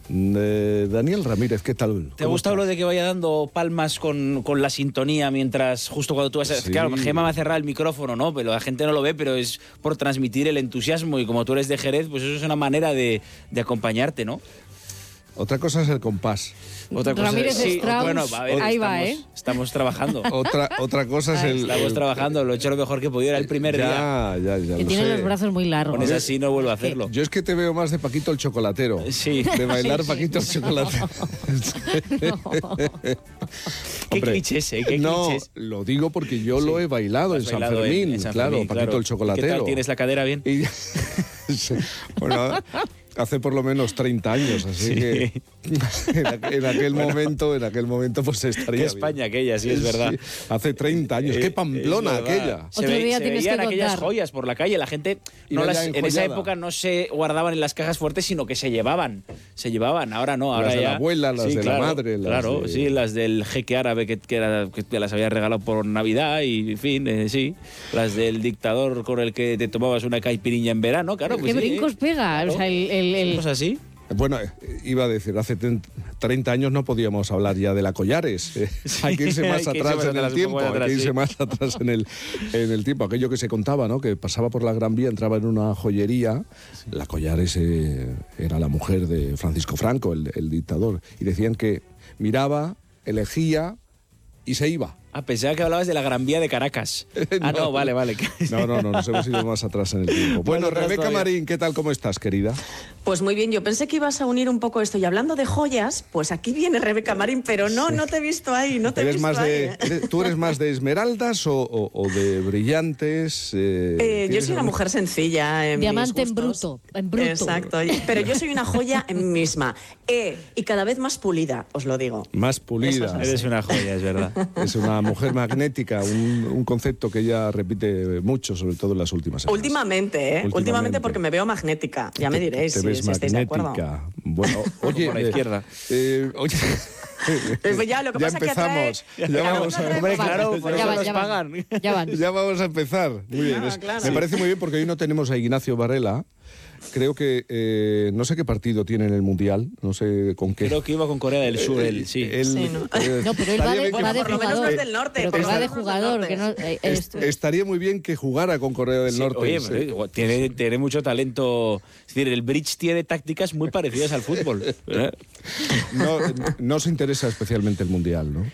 Daniel Ramírez, ¿qué tal? ¿Te ha gustado lo de que vaya dando palmas con la sintonía mientras justo cuando tú vas a... Sí. Claro, Gemma va a cerrar el micrófono, ¿no? Pero la gente no lo ve, pero es por transmitir el entusiasmo y como tú eres de Jerez, pues eso es una manera de acompañarte, ¿no? Otra cosa es el compás. Otra cosa Ramírez sí, Strauss, bueno, a ver, ahí va, ¿eh? Estamos trabajando. Otra cosa es el... Estamos trabajando, lo he hecho lo mejor que podía, era el primer día. Ya, Que lo tiene sé. los brazos muy largos. Con eso así no vuelvo a hacerlo. Yo es que te veo más de Paquito el chocolatero. Sí. De bailar Sí. Paquito el chocolatero. Qué clichés, ¿eh? No, Clichés. lo digo porque yo lo he bailado en Has San bailado Fermín, en San claro, Fermín, Paquito claro. el chocolatero. ¿Qué tal? ¿Tienes la cadera bien? Y- Sí. Bueno, hace por lo menos 30 años, así Sí. que en aquel momento pues estaría Qué bien. España aquella, sí, es verdad. Sí, hace 30 años, qué Pamplona Es verdad. aquella. Se, Otro día se tienes veían que aquellas contar. joyas por la calle. La gente Iba no ya en esa enjollada. época no se guardaban en las cajas fuertes, sino que se llevaban. Se llevaban, ahora no. Ahora Las de ya, la abuela, las de la madre, las claro, de- sí, las del jeque árabe que te las había regalado por Navidad y, en fin, sí. Las del dictador con el que te tomabas una caipirinha en verano, claro. Pues ¿Qué sí, brincos pega? claro. O sea, Cosas así. Bueno, iba a decir, hace 30 años no podíamos hablar ya de la Collares. Hay que irse más hay que irse atrás más en atrás, el un tiempo. poco Hay atrás, que irse sí. más atrás en el tiempo. Aquello que se contaba, ¿no? Que pasaba por la Gran Vía, entraba en una joyería. La Collares era la mujer de Francisco Franco, el dictador. Y decían que miraba, elegía y se iba. Ah, pensaba que hablabas de la Gran Vía de Caracas. Ah, no, vale. No, nos hemos ido más atrás en el tiempo. Bueno, Más atrás Rebeca todavía. Marín, ¿qué tal? ¿Cómo estás, querida? Pues muy bien, yo pensé que ibas a unir un poco esto. Y hablando de joyas, pues aquí viene Rebeca Marín, pero no te he visto ahí, no te he ¿Eres visto más ahí. ¿Tú eres más de esmeraldas o de brillantes? Yo ¿Tienes soy una algún- mujer sencilla en Diamante mis en gustos. bruto, en bruto. Exacto, pero yo soy una joya en mí misma. Y cada vez más pulida, os lo digo. Más pulida. Eso Eres una joya, es verdad. Es una mujer magnética, un concepto que ella repite mucho, sobre todo en las últimas semanas. Últimamente, Últimamente porque me veo magnética. Ya me diréis Te si ves estáis de acuerdo. magnética. Bueno, oye, Por la izquierda. Oye, Pues ya, lo que pasa que atrae- empezamos. Ya vamos a Hombre, claro, por Ya eso van, nos ya van. pagan. Ya van. Ya vamos a empezar. Muy bien. Claro. Me parece muy bien porque hoy no tenemos a Ignacio Varela. Creo que no sé qué partido tiene en el Mundial, no sé con qué. Creo que iba con Corea del Sur, él, sí. Sí, ¿no? No, pero él va estaría de, bien que- va de por lo menos jugador. no es del norte, Pero por que lo va de menos no es del jugador. norte. Que no, Estaría muy bien que jugara con Corea del Sí, Norte. oye, sí. tiene mucho talento. Es decir, el bridge tiene tácticas muy parecidas al fútbol. ¿verdad? No os interesa especialmente el Mundial, ¿no?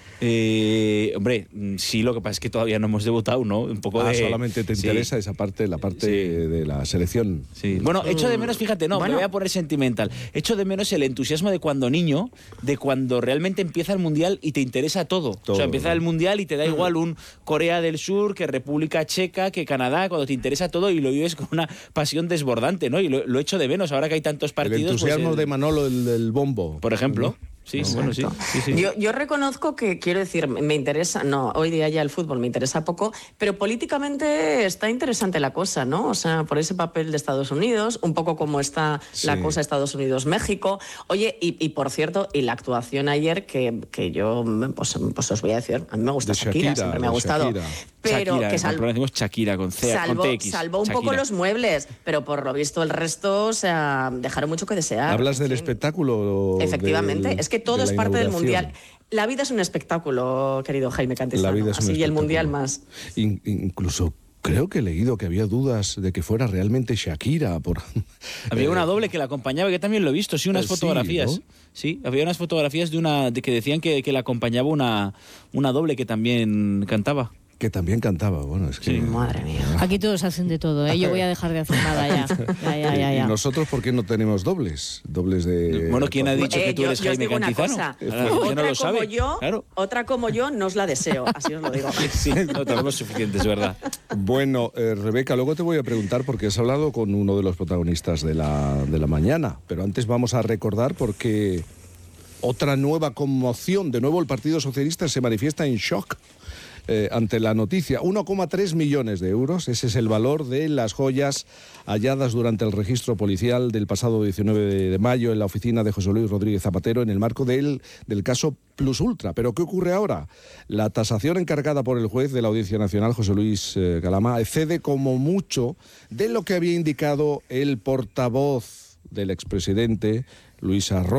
Hombre, sí, lo que pasa es que todavía no hemos debutado, ¿no? Un poco de... solamente te sí, interesa esa parte, la parte Sí. de la selección. sí. Bueno, echo de menos, fíjate, no, Bueno. me voy a poner sentimental. Echo de menos el entusiasmo de cuando niño, de cuando realmente empieza el Mundial y te interesa todo. Todo, O sea, empieza ¿no? el Mundial y te da igual un Corea del Sur, que República Checa, que Canadá, cuando te interesa todo y lo vives con una pasión desbordante, ¿no? Y lo echo de menos ahora que hay tantos El partidos. entusiasmo pues, de Manolo, el del bombo. por ejemplo. Sí, bueno, sí. sí. Yo reconozco que, quiero decir, me interesa, no, hoy día ya el fútbol me interesa poco, pero políticamente está interesante la cosa, ¿no? O sea, por ese papel de Estados Unidos, un poco como está la Sí. cosa Estados Unidos-México. Oye, y por cierto, y la actuación ayer, que yo, pues os voy a decir, a mí me gusta De Shakira, Shakira, siempre me ha de gustado. Shakira. Pero Shakira, que en Pamplona decimos Shakira con C, con TX. salvó un poco Shakira. los muebles, pero por lo visto el resto, o sea, dejaron mucho que desear. ¿Hablas del En fin. espectáculo? Efectivamente, es que todo de es la parte del inauguración? Mundial. La vida es un espectáculo, querido Jaime Cantizano. La vida es un Así, y el espectáculo. Mundial más. Incluso creo que he leído que había dudas de que fuera realmente Shakira. Había una doble que la acompañaba, que también lo he visto, sí, unas sí, fotografías. ¿no? Sí, había unas fotografías de que decían que la acompañaba una doble que también cantaba. Que también cantaba. Bueno, es que... Sí. Madre mía. Aquí todos hacen de todo, ¿eh? Yo voy a dejar de hacer nada ya. ¿Y Ya. nosotros por qué no tenemos dobles? Dobles de... Bueno, ¿quién ha dicho que tú eres yo os Jaime digo una Cantizano? cosa. La gente Otra no lo sabe. como yo, Claro. otra como yo no os la deseo, así os lo digo. Sí, no tenemos suficientes, ¿verdad? Bueno, Rebeca, luego te voy a preguntar porque has hablado con uno de los protagonistas de la mañana, pero antes vamos a recordar porque otra nueva conmoción, de nuevo el Partido Socialista se manifiesta en shock ante la noticia. 1,3 millones de euros, ese es el valor de las joyas halladas durante el registro policial del pasado 19 de mayo en la oficina de José Luis Rodríguez Zapatero en el marco del caso Plus Ultra. ¿Pero qué ocurre ahora? La tasación encargada por el juez de la Audiencia Nacional, José Luis Galama, excede como mucho de lo que había indicado el portavoz del expresidente, Luis Arroyo.